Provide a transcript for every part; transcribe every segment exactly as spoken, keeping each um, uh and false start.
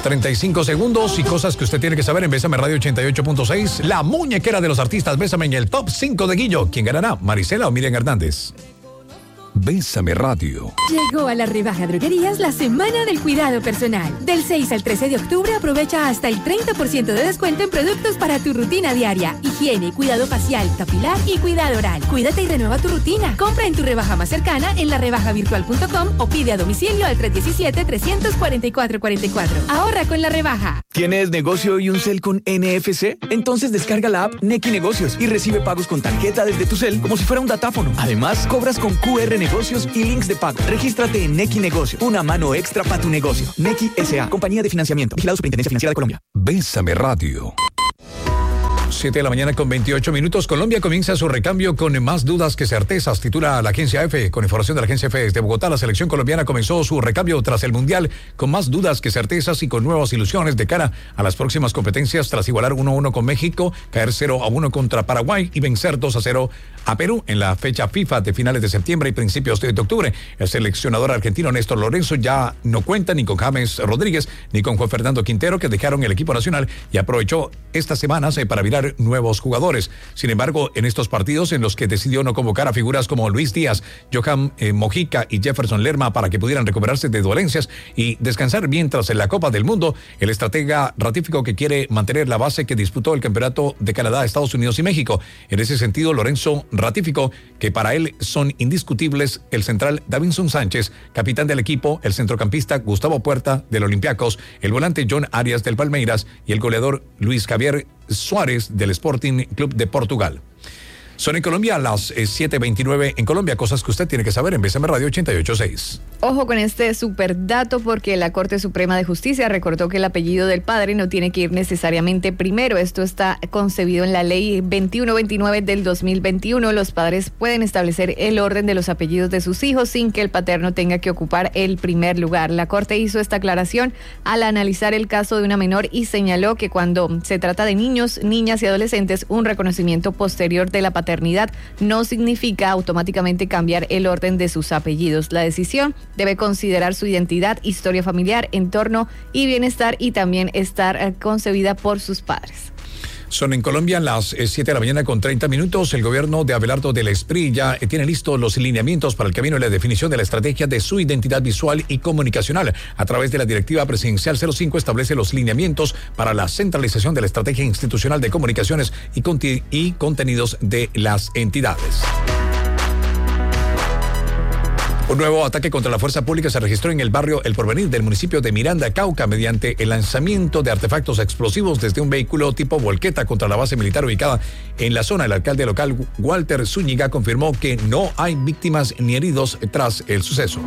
treinta y cinco segundos y cosas que usted tiene que saber en Bésame Radio ochenta y ocho punto seis. La muñequera de los artistas Bésame en el top cinco de Guillo. ¿Quién ganará? ¿Maricela o Miriam Hernández? Bésame Radio. Llegó a la rebaja droguerías la semana del cuidado personal. Del seis al trece de octubre aprovecha hasta el treinta por ciento de descuento en productos para tu rutina diaria. Higiene, cuidado facial, capilar y cuidado oral. Cuídate y renueva tu rutina. Compra en tu rebaja más cercana en la rebaja virtual punto com o pide a domicilio al tres uno siete, tres cuatro cuatro cuatro cuatro. Ahorra con la rebaja. ¿Tienes negocio y un cel con N F C? Entonces descarga la app Nequi Negocios y recibe pagos con tarjeta desde tu cel como si fuera un datáfono. Además, cobras con Q R Negocios y links de pago. Regístrate en Nequi Negocios. Una mano extra para tu negocio. Nequi S A. Compañía de Financiamiento. Vigilado Superintendencia Financiera de Colombia. Bésame Radio. siete de la mañana con veintiocho minutos. Colombia comienza su recambio con más dudas que certezas, titula la agencia F. Con información de la agencia F desde Bogotá, la selección colombiana comenzó su recambio tras el Mundial con más dudas que certezas y con nuevas ilusiones de cara a las próximas competencias tras igualar uno a uno con México, caer cero a uno contra Paraguay y vencer dos a cero a Perú en la fecha FIFA de finales de septiembre y principios de octubre. El seleccionador argentino Néstor Lorenzo ya no cuenta ni con James Rodríguez ni con Juan Fernando Quintero, que dejaron el equipo nacional, y aprovechó estas semanas eh, para virar nuevos jugadores. Sin embargo, en estos partidos en los que decidió no convocar a figuras como Luis Díaz, Johan eh, Mojica y Jefferson Lerma para que pudieran recuperarse de dolencias y descansar mientras en la Copa del Mundo, el estratega ratificó que quiere mantener la base que disputó el campeonato de Canadá, Estados Unidos y México. En ese sentido, Lorenzo ratificó que para él son indiscutibles el central Davinson Sánchez, capitán del equipo, el centrocampista Gustavo Puerta del Olympiacos, el volante John Arias del Palmeiras y el goleador Luis Javier Suárez del Sporting Club de Portugal. Son en Colombia las eh, siete veintinueve en Colombia, cosas que usted tiene que saber en Bésame Radio ochenta y ocho punto seis. Ojo con este super dato porque la Corte Suprema de Justicia recordó que el apellido del padre no tiene que ir necesariamente primero. Esto está concebido en la ley veintiuno veintinueve del dos mil veintiuno. Los padres pueden establecer el orden de los apellidos de sus hijos sin que el paterno tenga que ocupar el primer lugar. La Corte hizo esta aclaración al analizar el caso de una menor y señaló que cuando se trata de niños, niñas y adolescentes, un reconocimiento posterior de la paternidad no significa automáticamente cambiar el orden de sus apellidos. La decisión debe considerar su identidad, historia familiar, entorno y bienestar y también estar eh, concebida por sus padres. Son en Colombia las siete de la mañana con treinta minutos. El gobierno de Abelardo del Espriella ya tiene listos los lineamientos para el camino y la definición de la estrategia de su identidad visual y comunicacional. A través de la Directiva Presidencial cero cinco establece los lineamientos para la centralización de la estrategia institucional de comunicaciones y, conti- y contenidos de las entidades. Un nuevo ataque contra la fuerza pública se registró en el barrio El Porvenir del municipio de Miranda, Cauca, mediante el lanzamiento de artefactos explosivos desde un vehículo tipo volqueta contra la base militar ubicada en la zona. El alcalde local, Walter Zúñiga, confirmó que no hay víctimas ni heridos tras el suceso.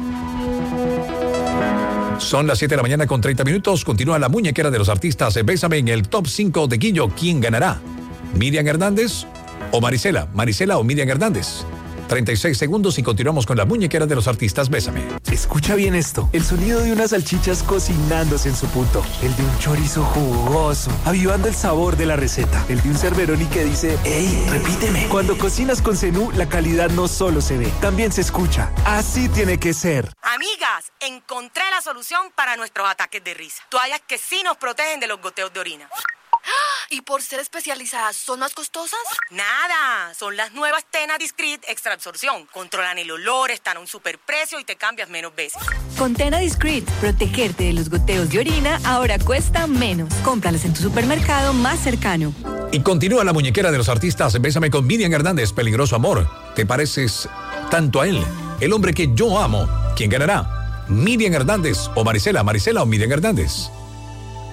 Son las siete de la mañana con treinta minutos. Continúa la muñequera de los artistas. Bésame en el top cinco de Guillo. ¿Quién ganará? ¿Miriam Hernández o Maricela? ¿Maricela o Miriam Hernández? treinta y seis segundos y continuamos con la muñequera de los artistas. Bésame. Escucha bien esto. El sonido de unas salchichas cocinándose en su punto. El de un chorizo jugoso, avivando el sabor de la receta. El de un Cerberoni que dice, ¡ey, repíteme! Cuando cocinas con Zenú, la calidad no solo se ve, también se escucha. Así tiene que ser. Amigas, encontré la solución para nuestros ataques de risa. Toallas que sí nos protegen de los goteos de orina. ¿Y por ser especializadas son más costosas? Nada, son las nuevas Tena Discreet Extra Absorción. Controlan el olor, están a un superprecio y te cambias menos veces. Con Tena Discreet, protegerte de los goteos de orina ahora cuesta menos. Cómpralas en tu supermercado más cercano. Y continúa la muñequera de los artistas. Bésame con Miriam Hernández. Peligroso amor. ¿Te pareces tanto a él? El hombre que yo amo. ¿Quién ganará? ¿Miriam Hernández o Maricela? ¿Maricela o Miriam Hernández?